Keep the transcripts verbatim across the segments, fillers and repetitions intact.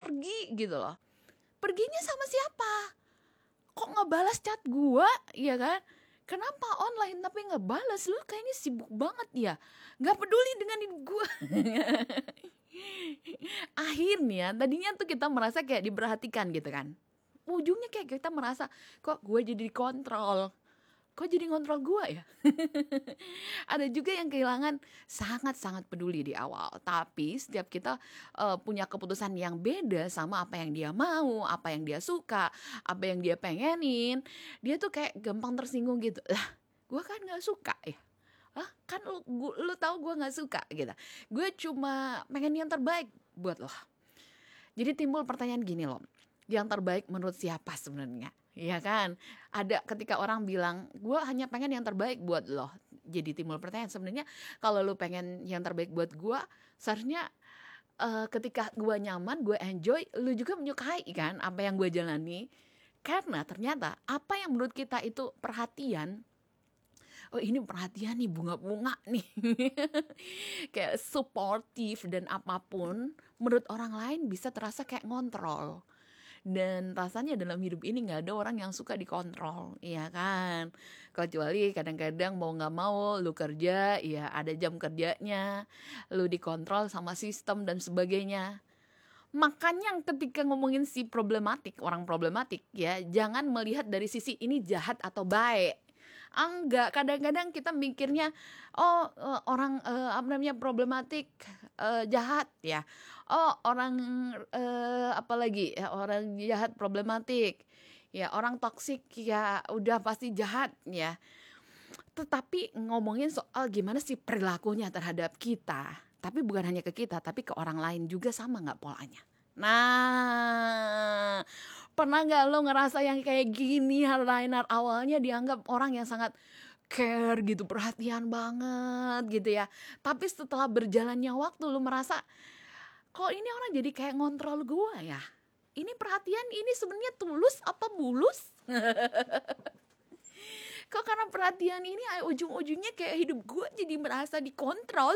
pergi gitu loh. Perginya sama siapa? Kok nggak balas chat gue, ya kan? Kenapa online tapi nggak balas? Lu kayaknya sibuk banget ya, nggak peduli dengan gue. Akhirnya tadinya tuh kita merasa kayak diperhatikan gitu kan, ujungnya kayak kita merasa kok gue jadi dikontrol. Kok jadi ngontrol gue ya? Ada juga yang kehilangan sangat-sangat peduli di awal. Tapi setiap kita uh, punya keputusan yang beda sama apa yang dia mau, apa yang dia suka, apa yang dia pengenin, dia tuh kayak gampang tersinggung gitu. Lah, gue kan gak suka ya. Lah, kan lu, gua, lu tahu gue gak suka gitu. Gue cuma pengen yang terbaik buat lo. Jadi timbul pertanyaan gini loh, yang terbaik menurut siapa sebenarnya? Iya kan? Ada ketika orang bilang gue hanya pengen yang terbaik buat lo. Jadi timbul pertanyaan, sebenarnya kalau lo pengen yang terbaik buat gue, seharusnya uh, ketika gue nyaman, gue enjoy, lo juga menyukai kan apa yang gue jalani. Karena ternyata apa yang menurut kita itu perhatian, oh ini perhatian nih, bunga-bunga nih, kayak supportive dan apapun, menurut orang lain bisa terasa kayak ngontrol. Dan rasanya dalam hidup ini gak ada orang yang suka dikontrol, iya kan? Kecuali kadang-kadang mau gak mau lu kerja, ya ada jam kerjanya, lu dikontrol sama sistem dan sebagainya. Makanya ketika ngomongin si problematik, orang problematik ya, jangan melihat dari sisi ini jahat atau baik. Enggak, kadang-kadang kita mikirnya oh uh, orang uh, apa namanya problematik uh, jahat ya. Oh orang uh, apa lagi ya, orang jahat problematik. Ya orang toksik ya udah pasti jahat ya. Tetapi ngomongin soal gimana sih perilakunya terhadap kita, tapi bukan hanya ke kita, tapi ke orang lain juga sama nggak polanya. Nah, pernah gak lo ngerasa yang kayak gini, Rainer, awalnya dianggap orang yang sangat care gitu, perhatian banget gitu ya. Tapi setelah berjalannya waktu lo merasa, kok ini orang jadi kayak ngontrol gue ya? Ini perhatian ini sebenarnya tulus apa bulus? Kok karena perhatian ini ujung-ujungnya kayak hidup gue jadi merasa dikontrol.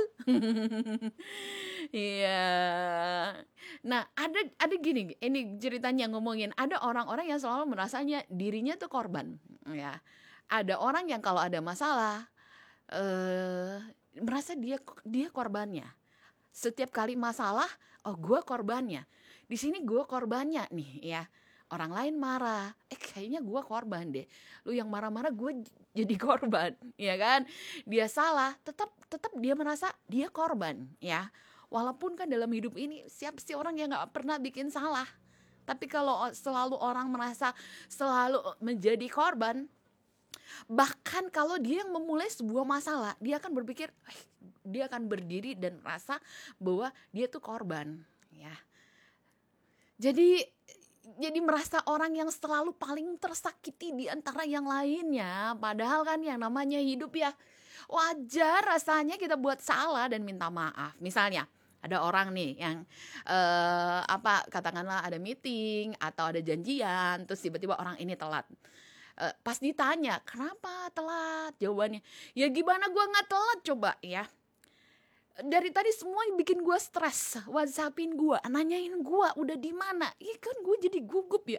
Iya. Nah ada ada gini, ini ceritanya ngomongin ada orang-orang yang selalu merasanya dirinya tuh korban. Ya, ada orang yang kalau ada masalah uh, merasa dia dia korbannya. Setiap kali masalah, oh gue korbannya. Di sini gue korbannya nih ya. Orang lain marah, eh kayaknya gue korban deh. Lu yang marah-marah gue jadi korban, ya kan? Dia salah, tetap tetap dia merasa dia korban, ya. Walaupun kan dalam hidup ini siapa sih orang yang nggak pernah bikin salah. Tapi kalau selalu orang merasa selalu menjadi korban, bahkan kalau dia yang memulai sebuah masalah, dia akan berpikir, eh, dia akan berdiri dan merasa bahwa dia tuh korban, ya. Jadi Jadi merasa orang yang selalu paling tersakiti di antara yang lainnya. Padahal kan yang namanya hidup ya wajar rasanya kita buat salah dan minta maaf. Misalnya ada orang nih yang uh, apa katakanlah ada meeting atau ada janjian, terus tiba-tiba orang ini telat. Uh, pas ditanya kenapa telat, jawabannya ya gimana gue nggak telat coba ya. Dari tadi semua bikin gue stres, WhatsAppin gue, nanyain gue udah di mana, iya kan gue jadi gugup ya.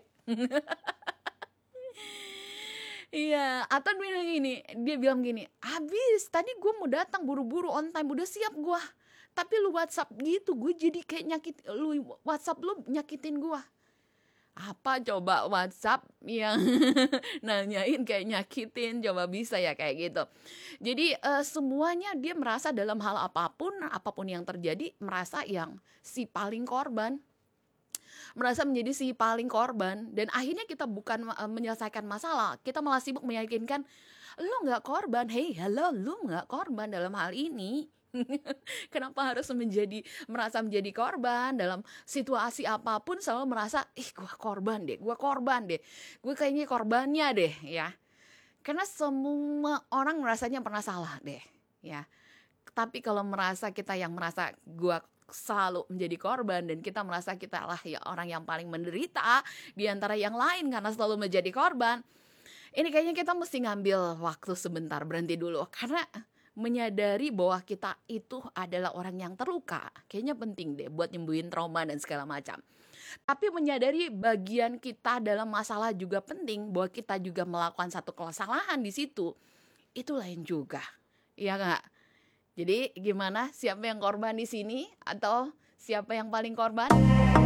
Iya, atau dia bilang gini, dia bilang gini, habis tadi gue mau datang buru-buru on time, udah siap gue, tapi lu WhatsApp gitu, gue jadi kayak nyakit, lu WhatsApp lu nyakitin gue. Apa coba WhatsApp yang nanyain kayak nyakitin, coba bisa ya kayak gitu. Jadi uh, semuanya dia merasa dalam hal apapun, apapun yang terjadi, merasa yang si paling korban. Merasa menjadi si paling korban. Dan akhirnya kita bukan uh, menyelesaikan masalah, kita malah sibuk meyakinkan, lu gak korban, hey halo lu gak korban dalam hal ini. Kenapa harus menjadi merasa menjadi korban dalam situasi apapun, selalu merasa ih gue korban deh, gue korban deh, gue kayaknya korbannya deh ya. Karena semua orang merasanya pernah salah deh ya. Tapi kalau merasa kita yang merasa gue selalu menjadi korban dan kita merasa kita lah ya orang yang paling menderita di antara yang lain karena selalu menjadi korban, ini kayaknya kita mesti ngambil waktu sebentar, berhenti dulu, karena menyadari bahwa kita itu adalah orang yang terluka kayaknya penting deh buat nyembuhin trauma dan segala macam. Tapi menyadari bagian kita dalam masalah juga penting, bahwa kita juga melakukan satu kesalahan di situ, itu lain juga. Iya nggak? Jadi gimana? Siapa yang korban di sini? Atau siapa yang paling korban?